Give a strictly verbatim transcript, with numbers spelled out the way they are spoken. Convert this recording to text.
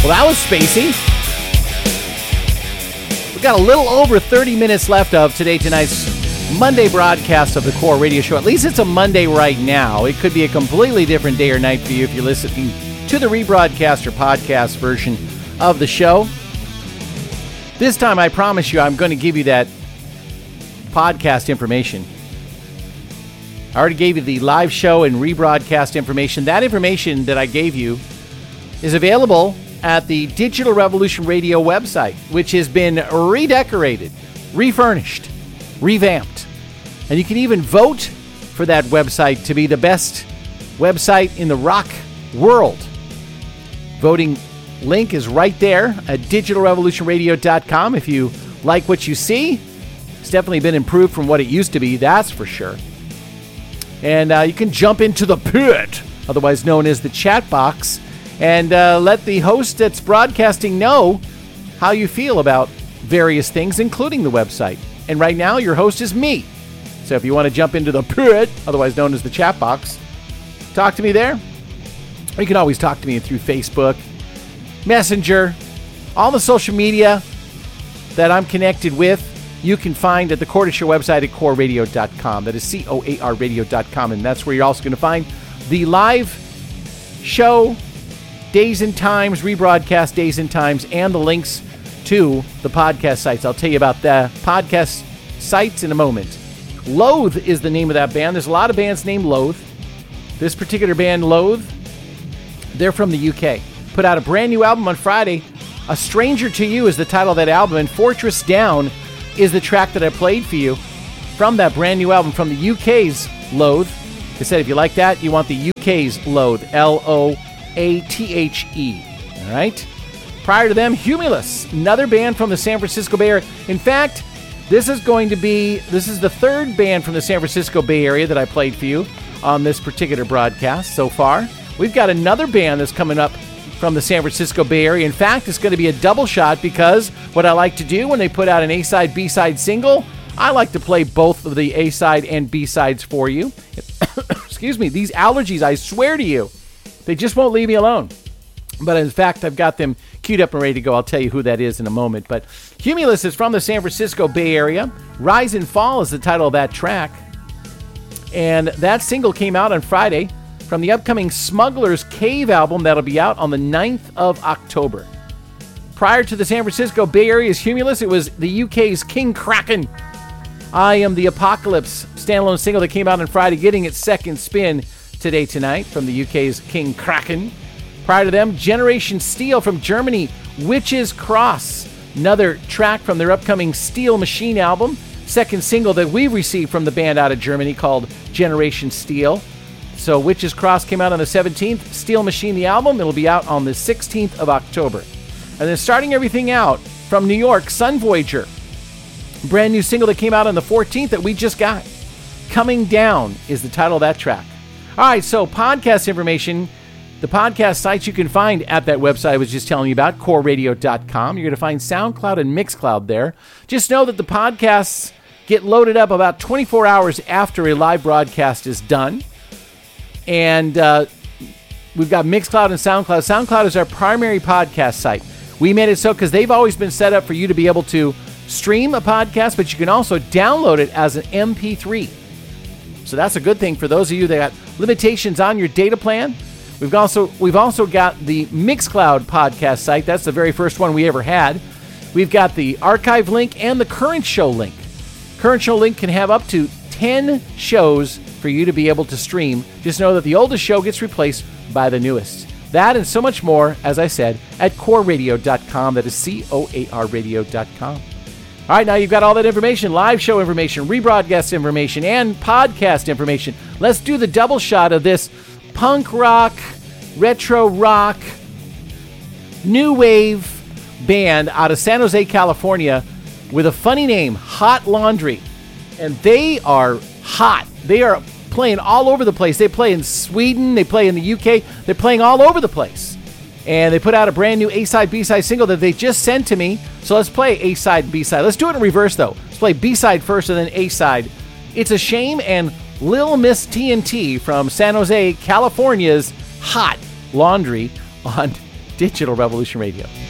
Well, that was spacey. We've got a little over thirty minutes left of today, tonight's Monday broadcast of the Core Radio Show. At least it's a Monday right now. It could be a completely different day or night for you if you're listening to the rebroadcast or podcast version of the show. This time, I promise you, I'm going to give you that podcast information. I already gave you the live show and rebroadcast information. That information that I gave you is available at the Digital Revolution Radio website, which has been redecorated, refurnished, revamped. And you can even vote for that website to be the best website in the rock world. Voting link is right there at digital revolution radio dot com. If you like what you see, it's definitely been improved from what it used to be, that's for sure. And uh, you can jump into the pit, otherwise known as the chat box, and uh, let the host that's broadcasting know how you feel about various things, including the website. And right now, your host is me. So if you want to jump into the pit, otherwise known as the chat box, talk to me there. Or you can always talk to me through Facebook, Messenger, all the social media that I'm connected with, you can find at the Core Show website at core radio dot com. That is C O A R radio dot com. And that's where you're also going to find the live show, days and times, rebroadcast days and times, and the links to the podcast sites. I'll tell you about the podcast sites in a moment. Loathe is the name of that band. There's a lot of bands named Loathe. This particular band, Loathe, they're from the U K. Put out a brand new album on Friday. A Stranger to You is the title of that album, and Fortress Down is the track that I played for you from that brand new album from the U K's Loathe. Like I said, if you like that, you want the U K's Loathe, L O A T H E. All right? Prior to them, Humulus, another band from the San Francisco Bay Area. In fact, this is going to be, this is the third band from the San Francisco Bay Area that I played for you on this particular broadcast so far. We've got another band that's coming up from the San Francisco Bay Area. In fact, it's going to be a double shot because what I like to do when they put out an A-side, B-side single, I like to play both of the A-side and B-sides for you. Excuse me, these allergies, I swear to you, they just won't leave me alone. But in fact, I've got them queued up and ready to go. I'll tell you who that is in a moment. But Humulus is from the San Francisco Bay Area. Rise and Fall is the title of that track. And that single came out on Friday from the upcoming Smuggler's Cave album that'll be out on the ninth of October. Prior to the San Francisco Bay Area's Humulus, it was the U K's King Kraken. I Am the Apocalypse standalone single that came out on Friday, getting its second spin today, tonight, from the U K's King Kraken. Prior to them, Generation Steel from Germany, Witch's Cross, another track from their upcoming Steel Machine album, second single that we received from the band out of Germany called Generation Steel. So Witch's Cross came out on the seventeenth, Steel Machine the album, it'll be out on the sixteenth of October. And then starting everything out, from New York, Sun Voyager, brand new single that came out on the fourteenth that we just got. Coming Down is the title of that track. All right, so podcast information, the podcast sites you can find at that website I was just telling you about, core radio dot com. You're going to find SoundCloud and Mixcloud there. Just know that the podcasts get loaded up about twenty-four hours after a live broadcast is done. And uh, we've got Mixcloud and SoundCloud. SoundCloud is our primary podcast site. We made it so because they've always been set up for you to be able to stream a podcast, but you can also download it as an M P three. So that's a good thing for those of you that got limitations on your data plan. We've also we've also got the Mixcloud podcast site. That's the very first one we ever had. We've got the archive link and the current show link. Current show link can have up to ten shows for you to be able to stream. Just know that the oldest show gets replaced by the newest. That and so much more, as I said, at core radio dot com. That is C O A R radio dot com. All right, now you've got all that information, live show information, rebroadcast information, and podcast information. Let's do the double shot of this punk rock, retro rock, new wave band out of San Jose, California with a funny name, Hot Laundry. And they are hot. They are playing all over the place. They play in Sweden. They play in the U K. They're playing all over the place. And they put out a brand new A-side, B-side single that they just sent to me. So let's play A-side, B-side. Let's do it in reverse, though. Let's play B-side first and then A-side. It's a Shame and Lil Miss T N T from San Jose, California's Hot Laundry on Digital Revolution Radio.